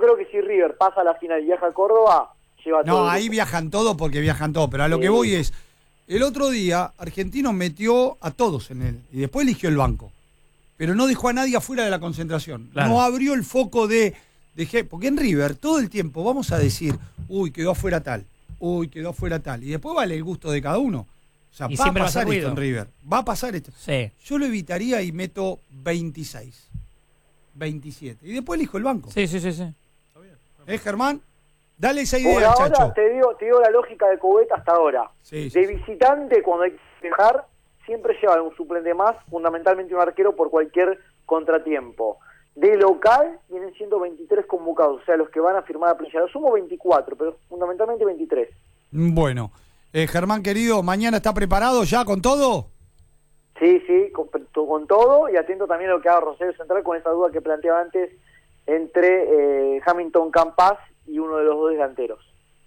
creo que si River pasa a la final y viaja a Córdoba, lleva todo. No, ahí viajan todos porque viajan todos, pero a lo que voy es, el otro día Argentinos metió a todos en él y después eligió el banco, pero no dejó a nadie afuera de la concentración. Claro. No abrió el foco porque en River todo el tiempo vamos a decir, uy, quedó afuera tal, y después vale el gusto de cada uno. O sea, va a pasar esto en River, va a pasar esto. Sí. Yo lo evitaría y meto 26, 27, y después elijo el banco. Sí. Germán? Dale esa idea, por ahora, Chacho. te digo la lógica de Coudet hasta ahora. Sí. De visitante, cuando hay que dejar, siempre lleva un suplente más, fundamentalmente un arquero por cualquier contratiempo. De local vienen siendo 23 convocados, o sea, los que van a firmar a plancha. Sumo 24, pero fundamentalmente 23. Bueno, Germán querido, ¿mañana está preparado ya con todo? Sí, con todo, y atento también a lo que haga Rosario Central con esa duda que planteaba antes entre Hamilton Campas y uno de los dos delanteros.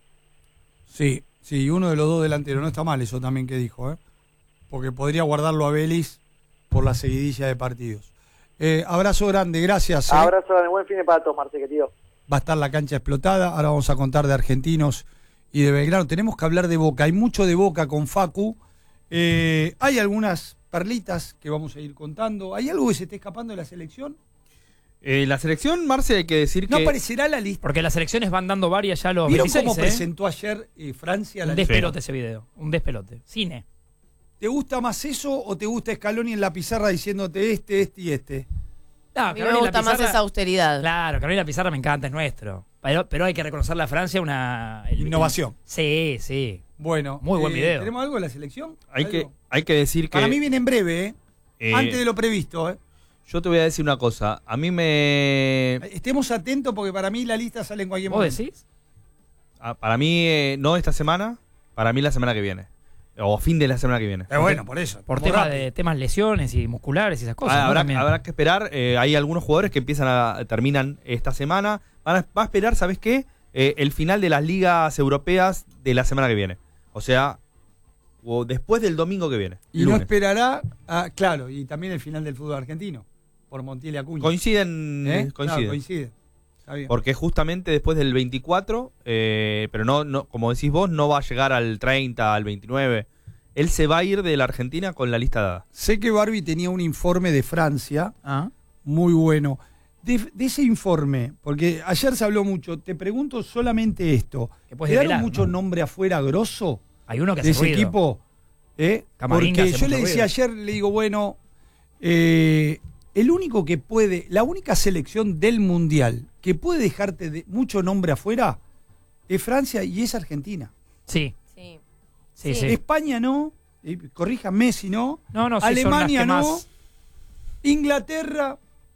Sí, uno de los dos delanteros, no está mal eso también que dijo, porque podría guardarlo a Vélez por la seguidilla de partidos. Abrazo grande, gracias. Abrazo grande, buen fin de para todos, Marce, querido. Va a estar la cancha explotada, ahora vamos a contar de Argentinos y de Belgrano. Tenemos que hablar de Boca, hay mucho de Boca con Facu. Hay algunas perlitas que vamos a ir contando. ¿Hay algo que se esté escapando de la selección? La selección, Marce, hay que decir que... No aparecerá la lista. Porque las selecciones van dando varias ya los ¿Vieron 26, cómo presentó ayer Francia la lista? Un despelote ese video, un despelote. Cine. ¿Te gusta más eso o te gusta Scaloni en la pizarra diciéndote este y este? No, a mí me gusta más esa austeridad. Claro, Carolina Pizarra me encanta, es nuestro. Pero hay que reconocerle a Francia una... innovación. Sí. Bueno. Muy buen video. ¿Tenemos algo de la selección? Hay que decir que... Para mí viene en breve, antes de lo previsto. Yo te voy a decir una cosa. A mí me... Estemos atentos porque para mí la lista sale en cualquier momento. ¿Vos decís? Para mí, no esta semana, para mí la semana que viene. O fin de la semana que viene. Bueno, por eso. Por temas lesiones y musculares y esas cosas. Habrá que esperar. Hay algunos jugadores que terminan esta semana. Va a esperar, ¿sabes qué? El final de las ligas europeas de la semana que viene. O sea, o después del domingo que viene. Y lunes. No esperará, claro, y también el final del fútbol argentino. Por Montiel y Acuña. Coinciden. Claro, coinciden. Está bien. Porque justamente después del 24, pero no, como decís vos, no va a llegar al 30, al 29. Él se va a ir de la Argentina con la lista dada. Sé que Barbie tenía un informe de Francia, muy bueno. De ese informe, porque ayer se habló mucho, te pregunto solamente esto. ¿Quedaron muchos nombres afuera grosso? Hay uno que de hace ese equipo. Porque yo le decía ayer, le digo, bueno, el único que puede, la única selección del Mundial que puede dejarte mucho nombre afuera es Francia y es Argentina. Sí. España no, corríjame si no, sí, Alemania no, más... Inglaterra.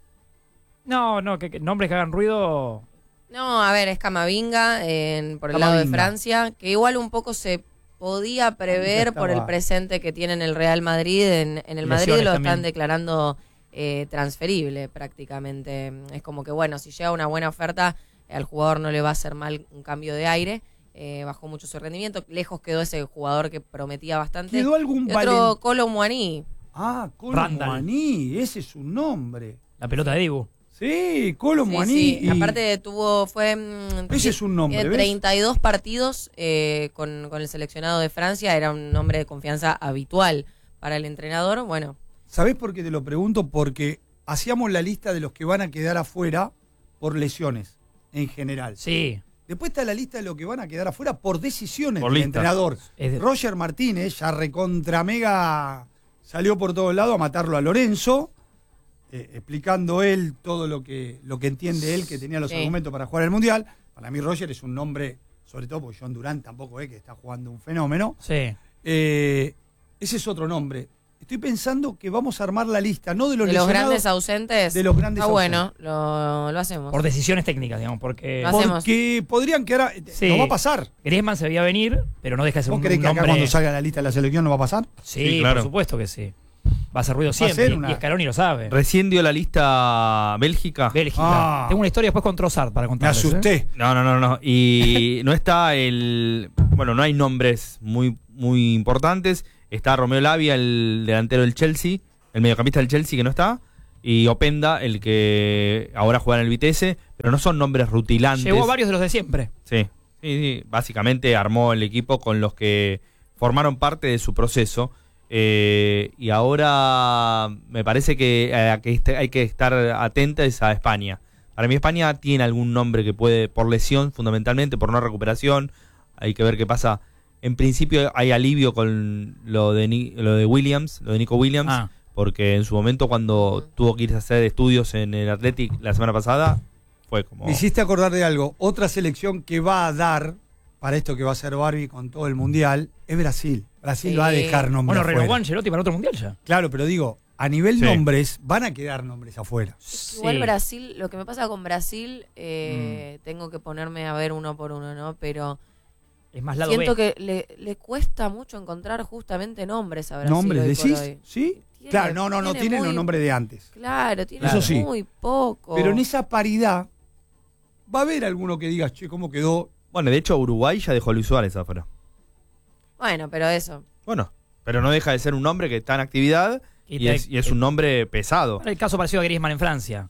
No, que nombres que hagan ruido. No, a ver, es Camavinga por el lado de Francia, que igual un poco se podía prever por el presente que tiene en el Real Madrid. En el Madrid lo están declarando transferible prácticamente. Es como que, bueno, si llega una buena oferta, al jugador no le va a hacer mal un cambio de aire. Bajó mucho su rendimiento. Lejos quedó ese jugador que prometía bastante. ¿Quedó algún otro Kolo Muani? Kolo Muani, ese es su nombre. La pelota de Dibu. Sí, Kolo Muani. Sí. Aparte fue ese es un nombre, 32 partidos con el seleccionado de Francia. Era un nombre de confianza habitual para el entrenador. Bueno. ¿Sabés por qué te lo pregunto? Porque hacíamos la lista de los que van a quedar afuera por lesiones, en general. Sí. Después está la lista de los que van a quedar afuera por decisiones del entrenador. Roger Martínez, ya recontra mega, salió por todos lados a matarlo a Lorenzo, explicando él todo lo que entiende él, que tenía los argumentos para jugar el Mundial. Para mí Roger es un nombre, sobre todo porque John Durán tampoco es que está jugando un fenómeno. Sí. Ese es otro nombre. Estoy pensando que vamos a armar la lista, no de los lesionados, grandes ausentes. De los grandes ausentes. Bueno, lo hacemos. Por decisiones técnicas, digamos, porque podrían quedar. No va a pasar. Griezmann se veía venir, pero no deja de ser un nombre. ¿Vos creés que acá cuando salga la lista de la selección no va a pasar? Sí, claro. Por supuesto que sí. Va a hacer ruido siempre. Y Scaloni lo sabe. Recién dio la lista Bélgica. Tengo una historia después con Trossard para contar. Me asusté. No. Y no está bueno, no hay nombres muy importantes. Está Romeo Lavia, el delantero del Chelsea, el mediocampista del Chelsea que no está, y Openda, el que ahora juega en el Vitesse, pero no son nombres rutilantes. Llevó a varios de los de siempre. Sí. Básicamente armó el equipo con los que formaron parte de su proceso. Y ahora me parece que hay que estar atentos a España. Para mí España tiene algún nombre que puede, por lesión fundamentalmente, por no recuperación. Hay que ver qué pasa. En principio hay alivio con lo de Williams, lo de Nico Williams, porque en su momento cuando tuvo que ir a hacer estudios en el Athletic la semana pasada, fue como... Me hiciste acordar de algo. Otra selección que va a dar para esto que va a hacer Barbie con todo el Mundial es Brasil. Brasil va a dejar nombres afuera. Renovó Ancelotti para otro Mundial ya. Claro, pero digo, a nivel nombres van a quedar nombres afuera. Igual Brasil, lo que me pasa con Brasil, tengo que ponerme a ver uno por uno, ¿no? Pero es más lado siento B. que le cuesta mucho encontrar justamente nombres a Brasil. ¿Nombres decís? ¿Sí? Claro, no tienen los nombres de antes. Claro, tiene muy poco. Pero en esa paridad va a haber alguno que diga, che, ¿cómo quedó? Bueno, de hecho Uruguay ya dejó a Luis Suárez afuera. Bueno, pero eso. Bueno, pero no deja de ser un nombre que está en actividad y es un nombre pesado. El caso parecido a Griezmann en Francia.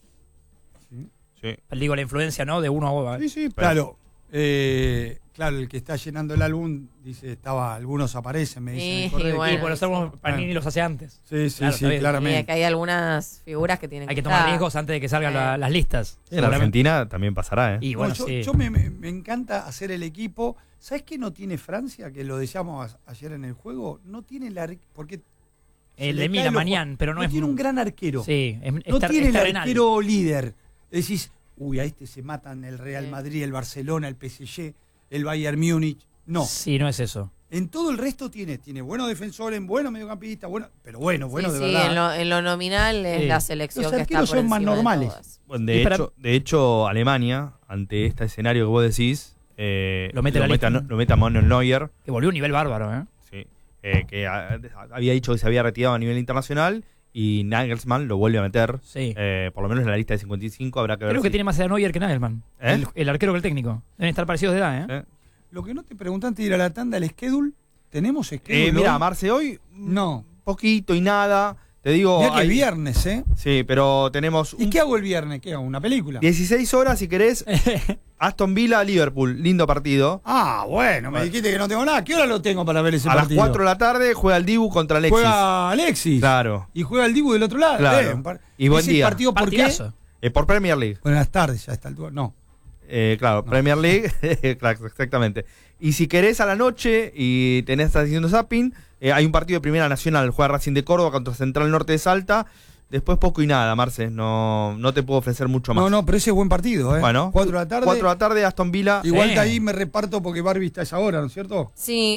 Sí. Digo, la influencia, ¿no? De uno a... Sí, claro. Claro, el que está llenando el álbum dice, algunos aparecen, me dicen. Sí, bueno, y por eso Panini los hace antes. Sí, claramente. Y que hay algunas figuras que tienen hay que tomar riesgos antes de que salgan las listas. Sí, en Argentina también pasará, ¿eh? Y bueno, yo me encanta hacer el equipo. ¿Sabes qué no tiene Francia? Que lo decíamos ayer en el juego. No tiene porque el de Mila Mañán, pero no es... tiene un gran arquero. Sí, no tiene el arquero líder. Decís, a este se matan el Real Madrid, el Barcelona, el PSG, el Bayern Múnich. No. Sí, no es eso. En todo el resto tiene buenos defensores, buenos mediocampistas, de verdad. Sí, en lo nominal es la selección que está por son más normales. Bueno, de hecho, Alemania, ante este escenario que vos decís, lo mete a Manuel Neuer. Que volvió a un nivel bárbaro, ¿eh? Sí. Que había dicho que se había retirado a nivel internacional y Nagelsmann lo vuelve a meter. Sí. Por lo menos en la lista de 55 habrá que ver. Creo que tiene más edad Neuer que Nagelsmann. El arquero que el técnico. Deben estar parecidos de edad, ¿eh? Lo que no te preguntan antes de ir a la tanda, el schedule. ¿Tenemos schedule? Mira, Marce, hoy no. Poquito y nada. Te digo. Mira que es viernes, ¿eh? Sí, pero tenemos. ¿Y qué hago el viernes? ¿Qué hago? ¿Una película? 16 horas, si querés. Aston Villa, Liverpool. Lindo partido. Bueno, me dijiste que no tengo nada. ¿Qué hora lo tengo para ver ese partido? A las 4 de la tarde juega el Dibu contra Alexis. Juega Alexis. Claro. Y juega el Dibu del otro lado. Claro. Y buen día. ¿Partido por qué? Por Premier League. Buenas tardes, ya está el altura. No. Claro, no. Premier League. Claro, exactamente. Y si querés a la noche y estás haciendo zapping, hay un partido de Primera Nacional, juega Racing de Córdoba contra Central Norte de Salta. Después poco y nada, Marce. No te puedo ofrecer mucho más. No, pero ese es buen partido, ¿eh? Bueno, 4 de la tarde. 4 de la tarde, Aston Villa. Igual de ahí me reparto porque Barbie está a esa hora, ¿no es cierto? Sí,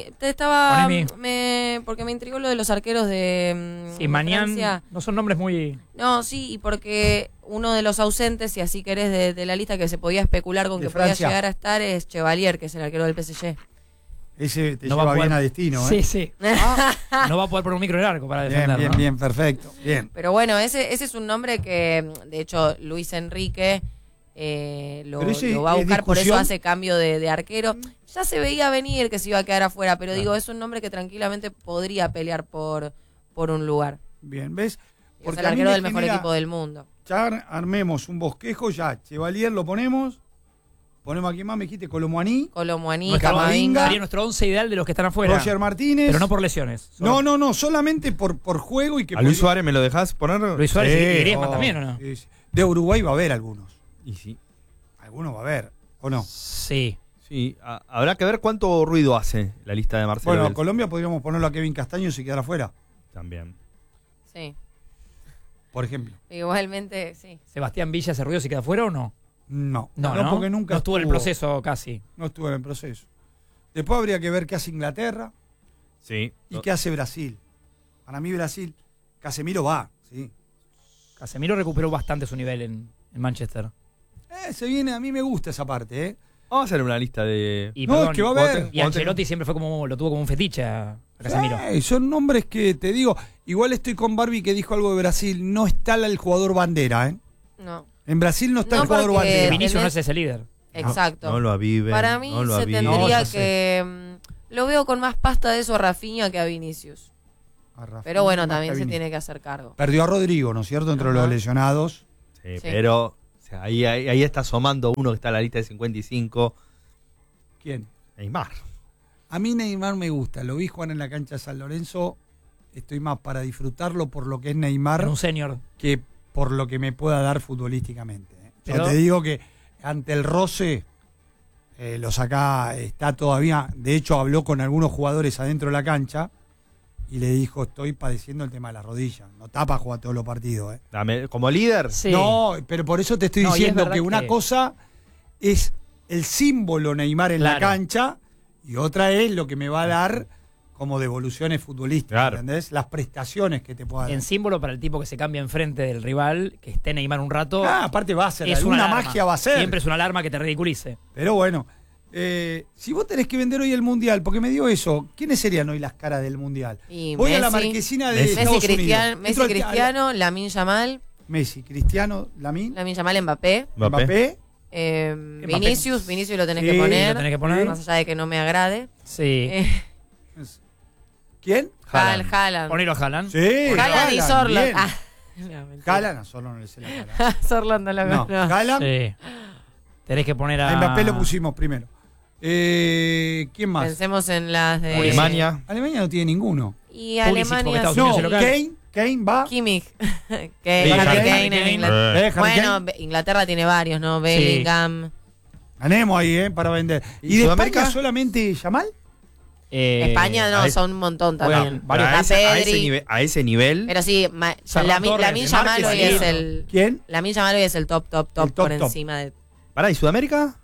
porque me intrigó lo de los arqueros de Mañán, Francia. No son nombres muy... No, sí, y porque uno de los ausentes, si así querés, de la lista que se podía especular con que podía llegar a estar es Chevalier, que es el arquero del PSG. Ese te lleva bien a destino, ¿eh? Sí. No va a poder poner un micro en el arco para defenderlo. Bien, perfecto. Bien. Pero bueno, ese es un nombre que, de hecho, Luis Enrique lo va a buscar, por eso hace cambio de arquero. Ya se veía venir que se iba a quedar afuera, pero digo, es un nombre que tranquilamente podría pelear por un lugar. Bien, ¿ves? Porque es el arquero del mejor equipo del mundo. Ya armemos un bosquejo, ya. Chevalier lo ponemos aquí más, me dijiste Colomuaní, Camavinga. Sería nuestro 11 ideal de los que están afuera. Roger Martínez. Pero no por lesiones. No, solamente por juego y que... ¿A Luis Suárez me lo dejás poner? Luis Suárez y Griezmann también, ¿o no? De Uruguay va a haber algunos. Y sí. Algunos va a haber, ¿o no? Sí. Sí, habrá que ver cuánto ruido hace la lista de Marcelo. Bueno, Colombia podríamos ponerlo a Kevin Castaño si quedara afuera. También. Sí. Por ejemplo. Igualmente, sí. ¿Sebastián Villa hace ruido si queda afuera o no? No, porque nunca estuvo en el proceso casi. No estuvo en el proceso. Después habría que ver qué hace Inglaterra. Sí. Y qué hace Brasil. Para mí Brasil, Casemiro va, sí. Casemiro recuperó bastante su nivel en Manchester. Se viene, a mí me gusta esa parte, ¿eh? Vamos a hacer una lista de... Es que va a haber. Y Ancelotti siempre lo tuvo como un fetiche a Casemiro. Son nombres que te digo, igual estoy con Barbie que dijo algo de Brasil, no está el jugador bandera, ¿eh? No. En Brasil no está el jugador bandera. Vinicius no es ese líder. Exacto. No lo aviven. Para mí se tendría que... lo veo con más pasta de eso a Rafinha que a Vinicius. Pero bueno, también se tiene que hacer cargo. Perdió a Rodrigo, ¿no es cierto? Entre los lesionados. Sí, pero O sea, ahí está asomando uno que está en la lista de 55. ¿Quién? Neymar. A mí Neymar me gusta. Lo vi jugar en la cancha de San Lorenzo. Estoy más para disfrutarlo por lo que es Neymar. Era un senior. Que por lo que me pueda dar futbolísticamente. Pero, yo te digo que ante el roce, lo saca, está todavía. De hecho, habló con algunos jugadores adentro de la cancha y le dijo: estoy padeciendo el tema de la rodilla. No tapa jugar todos los partidos. ¿Como líder? Sí. No, pero por eso te estoy diciendo que una cosa es el símbolo Neymar en la cancha y otra es lo que me va a dar como devoluciones futbolísticas, ¿entendés? Las prestaciones que te pueda dar. En símbolo para el tipo que se cambia enfrente del rival, que esté Neymar un rato. Aparte va a ser, es una magia va a ser. Siempre es una alarma que te ridiculice. Pero bueno, si vos tenés que vender hoy el Mundial, porque me dio eso, ¿quiénes serían hoy las caras del Mundial? Y voy Messi, a la marquesina de Messi, Estados Unidos. Messi, Cristiano, Lamine Yamal. Messi, Cristiano, Lamine Yamal, Mbappé. Vinicius lo tenés que poner. Lo tenés que poner. Más allá de que no me agrade. Sí. ¿Quién? Haaland. Ponelo a Haaland. Sí. Haaland y Sorloth. Haaland, a Sorloth no le sé la cara. Sorloth no lo conozco. Haaland. Sí. Tenés que poner a Mbappé lo pusimos primero. ¿Quién más? Pensemos en las de Alemania. Alemania no tiene ninguno. Y Pulisic, Alemania no, Kane va. Kimmich. Kane en Inglaterra. Bueno, Inglaterra tiene varios, ¿no? Bellingham. Ganemos ahí, para vender. ¿Y de Sudamérica? España solamente Yamal? España no, son un montón también. A ese nivel. Pero sí, Lamine Yamal hoy es el. ¿Quién? Lamine Yamal hoy es el top por encima de. ¿Para y Sudamérica?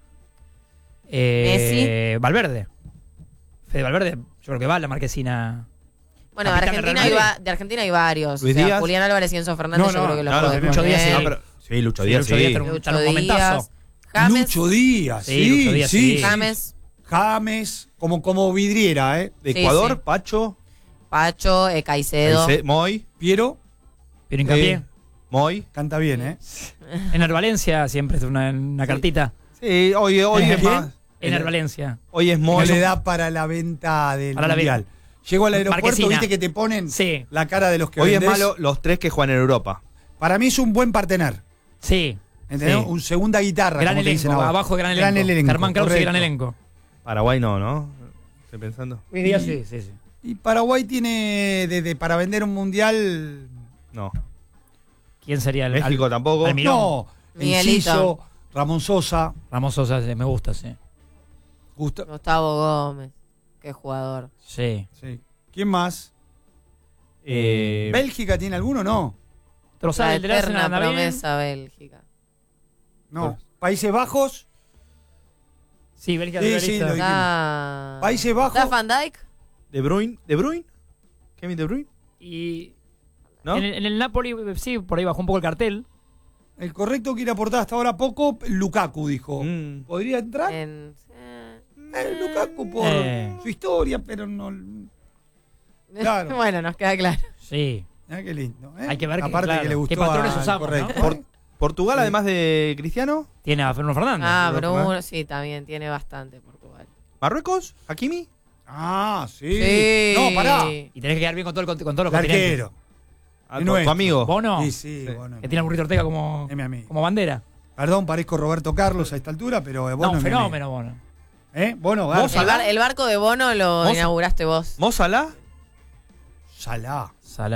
Messi. Valverde. Fede Valverde, yo creo que va a la marquesina. Bueno, de Argentina hay varios. Luis Díaz. Julián Álvarez y Enzo Fernández, yo creo que los podemos Lucho Díaz, poner. Sí, Lucho Díaz. Lucho Díaz está en un momentazo. Lucho Díaz, sí. James, como vidriera, ¿eh? De Ecuador, sí. Pacho, Caicedo. Moy. Piero Hincapié. Moy. canta bien, ¿eh? Ener Valencia siempre es una cartita. Sí, hoy es más. Ener Valencia. Hoy es Moy. No le da para la venta del para Mundial. Llego al aeropuerto, Marquesina. viste que te ponen la cara de los que hoy vendés. es malo los tres que juegan en Europa. Para mí es un buen partener. Sí. ¿Entendés? Sí. Un segunda guitarra. Gran como te dicen elenco, ahora. abajo gran elenco. Germán Krause, gran elenco. Paraguay no. Estoy pensando. Hoy día sí. Y Paraguay tiene para vender un mundial. No. ¿Quién sería el México tampoco. Almirón? No. Enciso, Ramón Sosa. Ramón Sosa, me gusta, sí. Gustavo Gómez. Qué jugador. Sí. ¿Quién más? ¿Bélgica tiene alguno? No. La eterna promesa Bélgica. No. ¿Países Bajos? Sí, Bélgica sí, lo dijimos. ¿Países Bajos? Van Dijk. ¿De Bruyne? ¿Kevin De Bruyne? Y ¿no? En el Napoli, sí, por ahí bajó un poco el cartel. El correcto quiere aportar hasta ahora poco, Lukaku dijo. ¿Podría entrar? Lukaku por su historia, pero no. Claro. Bueno, nos queda claro. Sí. Qué lindo. Hay que ver que le gustó qué patrones usamos, ¿no? ¿Portugal, además de Cristiano? Tiene a Bruno Fernández. Bruno, sí, también tiene bastante Portugal. ¿Marruecos? ¿Hakimi? Sí. No, pará. Y tenés que quedar bien con todos los continentes. Arquero. ¿Tu amigo? ¿Bono? Sí. Bono. Que tiene a Burrito Ortega como bandera. Perdón, parezco Roberto Carlos a esta altura, pero Bono. No, un fenómeno, Bono. Bono, el barco de Bono lo inauguraste vos. ¿Mo Salah? Salah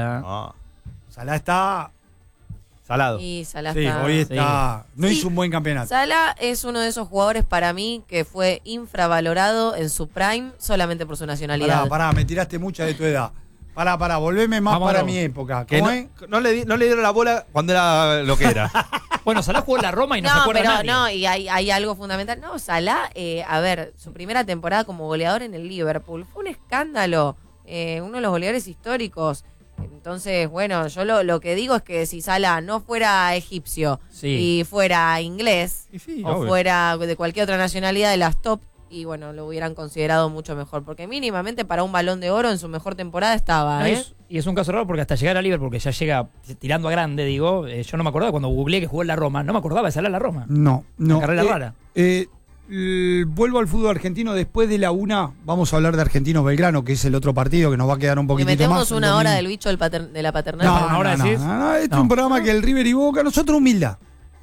está salado. Y Salah está. Hoy está. No hizo un buen campeonato. Salah es uno de esos jugadores para mí que fue infravalorado en su prime solamente por su nacionalidad. Pará, me tiraste mucha de tu edad. Pará, volveme más para mi época. Que no le dieron la bola cuando era lo que era. Bueno, Salah jugó en la Roma y no se acuerda nadie. No, y hay algo fundamental. No, Salah, a ver, su primera temporada como goleador en el Liverpool fue un escándalo. Uno de los goleadores históricos. Entonces, bueno, yo lo que digo es que si Salah no fuera egipcio y fuera inglés o fuera de cualquier otra nacionalidad de las top, y bueno, lo hubieran considerado mucho mejor. Porque mínimamente para un Balón de Oro en su mejor temporada estaba. Y es un caso raro porque hasta llegar a Liverpool, que ya llega tirando a grande, digo, yo no me acordaba cuando googleé que jugó en la Roma, no me acordaba de Salah en la Roma. No. Una carrera rara. Vuelvo al fútbol argentino. Después de la una vamos a hablar de Argentinos Belgrano, que es el otro partido que nos va a quedar un poquito más. ¿Y metemos una hora del bicho de la paternal? No, este es un programa que el River y Boca, nosotros humildad.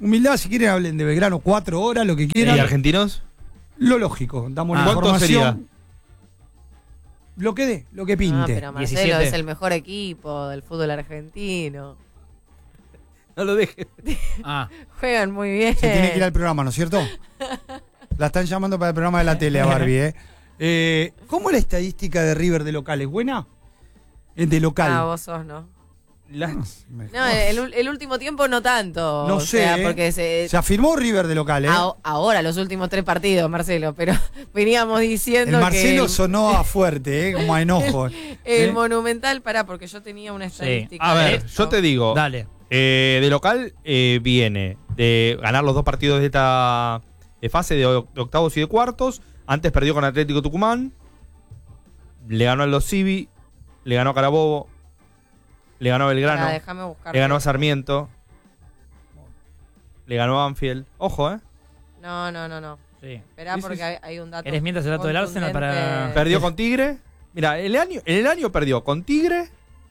Humildad, si quieren hablen de Belgrano 4 horas, lo que quieran. ¿Y argentinos? Lo lógico, damos la ¿Cuánto información. sería? Lo que dé, lo que pinte. No, pero Marcelo 17. es el mejor equipo del fútbol argentino. No lo dejes. Juegan muy bien. Se tiene que ir al programa, ¿no es cierto? La están llamando para el programa de la tele a Barbie, ¿Cómo es la estadística de River de local? ¿Es buena? De local. Ah, vos sos, ¿no? No, el último tiempo no tanto. No sé, porque se afirmó River de local, ahora, los últimos 3 partidos, Marcelo, pero veníamos diciendo el Marcelo que sonó a fuerte, como a enojo. el Monumental, porque yo tenía una estadística. A ver, de yo te digo. Dale. De local viene de ganar los 2 partidos de esta fase de octavos y de cuartos. Antes perdió con Atlético Tucumán. Le ganó a los Civi. Le ganó a Carabobo. Le ganó a Belgrano. Déjame buscar. Le ganó a Sarmiento. Le ganó a Banfield. Ojo, No. Sí. Esperá porque hay un dato. ¿Eres mientras el dato del Arsenal para...? Perdió con Tigre. Mira, en el año perdió con Tigre.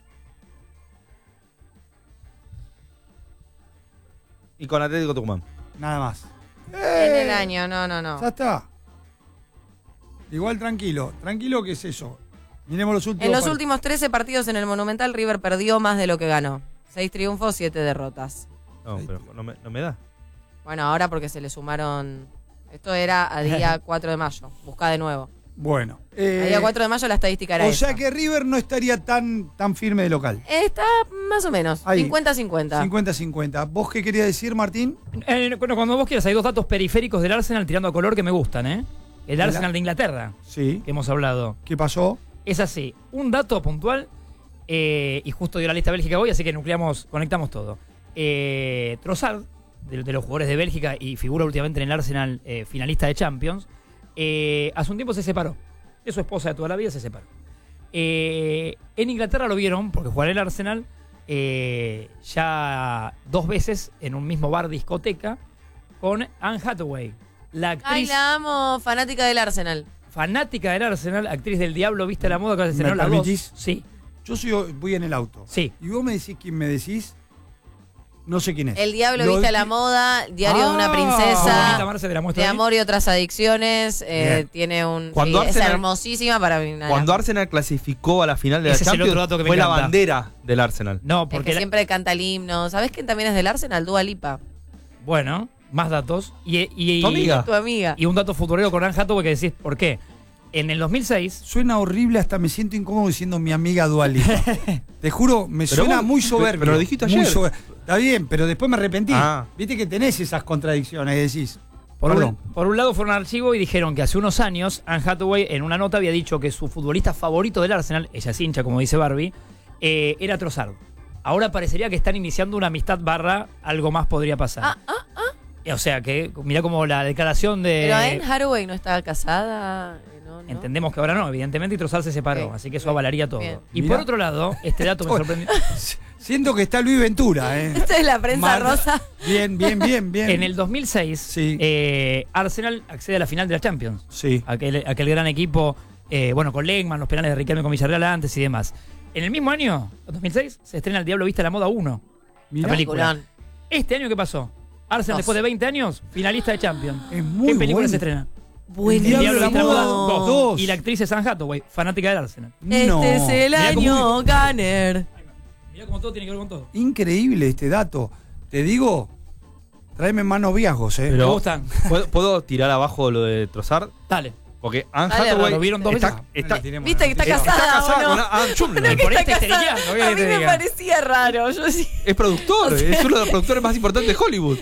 Y con Atlético Tucumán. Nada más. En el año, no. Ya está. Igual tranquilo. Tranquilo, ¿qué es eso? Miremos los últimos. En los últimos 13 partidos en el Monumental, River perdió más de lo que ganó. 6 triunfos, 7 derrotas. No, pero no me da. Bueno, ahora porque se le sumaron... Esto era a día 4 de mayo. Buscá de nuevo. Bueno. A día 4 de mayo la estadística era esa. O sea que River no estaría tan firme de local. Está más o menos. Ahí. 50-50. 50-50. ¿Vos qué querías decir, Martín? Bueno, cuando vos quieras, hay 2 datos periféricos del Arsenal tirando a color que me gustan, El Arsenal de Inglaterra, Sí. que hemos hablado. ¿Qué pasó? Es así, un dato puntual, y justo dio la lista de Bélgica hoy, así que conectamos todo. Trossard, de los jugadores de Bélgica y figura últimamente en el Arsenal, finalista de Champions, hace un tiempo se separó. De su esposa de toda la vida se separó. En Inglaterra lo vieron, porque juega en el Arsenal, ya 2 veces en un mismo bar discoteca con Anne Hathaway, la actriz... Ay, la amo, fanática del Arsenal. Fanática del Arsenal, actriz del Diablo Viste a la Moda, que se estrenó las 2. Sí. Yo voy en el auto. Sí. Y vos me decís quién me decís. No sé quién es. El Diablo Viste a la Moda, Diario de una princesa, Marce, de la de muestra amor y otras adicciones. Tiene un... Cuando es Arsenal- hermosísima para mí. Cuando Arsenal clasificó a la final de la Ese es el Champions, otro dato que me fue la encanta. bandera del Arsenal. No, Es porque... que siempre canta el himno. ¿Sabés quién también es del Arsenal? Dua Lipa. Bueno, más datos. Y ¿Tu amiga? Tu amiga. Y un dato futbolero con Anne Hathaway que decís, ¿por qué? En el 2006... Suena horrible, hasta me siento incómodo diciendo mi amiga Dua Lipa. Te juro, me Pero suena vos- muy soberbio. pero lo dijiste muy ayer. Está bien, pero después me arrepentí. Ah. Viste que tenés esas contradicciones, decís. Por Perdón. un lado fueron al archivo y dijeron que hace unos años Anne Hathaway en una nota había dicho que su futbolista favorito del Arsenal, ella es hincha como dice Barbie, era Trossard. Ahora parecería que están iniciando una amistad / algo más podría pasar. O sea que mirá como la declaración de... Pero Anne Hathaway no estaba casada. No. Entendemos que ahora no, evidentemente, y Trossard se separó, Ok, así que eso ok, avalaría todo. bien. Y Mirá. por otro lado, este dato me sorprendió. Siento que está Luis Ventura, Esta es la prensa rosa. Bien. En el 2006, Sí. Arsenal accede a la final de la Champions. Sí. Aquel gran equipo, con Legman, los penales de Riquelme con Villarreal antes y demás. En el mismo año, 2006, se estrena El Diablo Viste a la Moda 1. Mirá. La película. Peliculón. Este año, ¿qué pasó? Arsenal, 2. después de 20 años, finalista de Champions. Es muy ¿Qué película bueno. se estrena? Buenísimo. El Diablo de la Moda 2. Y la actriz es Anne Hathaway, fanática del Arsenal. No. Este es el Mirá cómo- año Gunner. Mirá cómo todo tiene que ver con todo. Increíble este dato. Te digo, tráeme manos viejos, ¿Me Pero- gustan? ¿Puedo tirar abajo lo de Trossard? Dale. Porque Anne Dale, Hathaway lo vieron 2 está, veces. Viste que está casada, ¿o con no? Anne Schumler. Por Está este casada. esterillando, ¿qué A querés mí que te me diga? parecía raro. Yo sí. Es productor, es uno de los productores más importantes de Hollywood.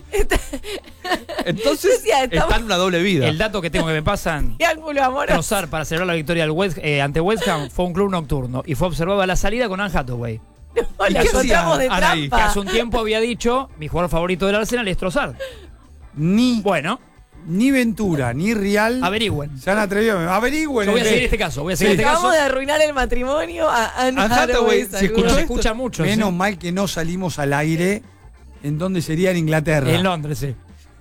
Entonces Decía, estamos- está en una doble vida. El dato que tengo que me pasan... Triángulo amoroso. Trossard, para celebrar la victoria del ante West Ham, fue a un club nocturno y fue observado a la salida con Anne Hathaway. La qué encontramos de hacía Anaí? Que trampa. hace un tiempo había dicho, mi jugador favorito del Arsenal es Trossard. Ni Ventura, ni Rial Averigüen. se han atrevido. Averigüen. Yo voy a seguir este caso, este caso. Acabamos de arruinar el matrimonio a Anne Anne Hathaway. Hathaway, saludos. si escuchó No se esto? escucha mucho. Menos ¿sí? mal que no salimos al aire. ¿En dónde sería? En Inglaterra. En Londres, sí.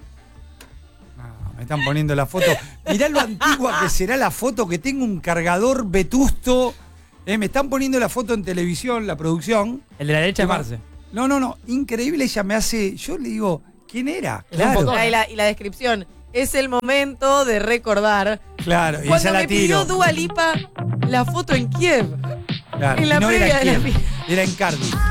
No, me están poniendo la foto. Mirá lo antigua que será la foto, que tengo un cargador vetusto. Me están poniendo la foto en televisión, la producción. El de la derecha es Que va- Marce. No. Increíble, ella me hace. Yo le digo, ¿Quién era? Claro. Y la descripción. Es el momento de recordar. Claro, y cuando esa la me pidió tiro. Dua Lipa la foto en Kiev. Claro, En la no era previa de la Kiev, era en Cardiff.